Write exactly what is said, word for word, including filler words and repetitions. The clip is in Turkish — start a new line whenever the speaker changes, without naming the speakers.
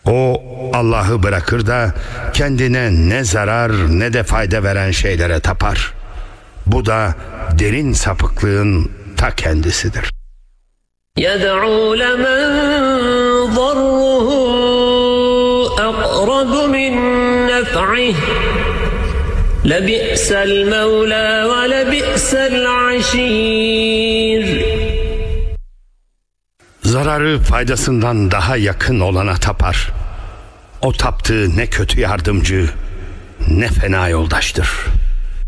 O Allah'ı bırakır da kendine ne zarar ne de fayda veren şeylere tapar. Bu da derin sapıklığın ta kendisidir.
يَدْعُو لَمَنْ ضَرُّهُ أَقْرَبُ مِنْ نَفْعِهِ لَبِئْسَ الْمَوْلَى وَلَبِئْسَ الْعَشِيرُ.
Zararı faydasından daha yakın olana tapar. O taptığı ne kötü yardımcı ne fena yoldaştır.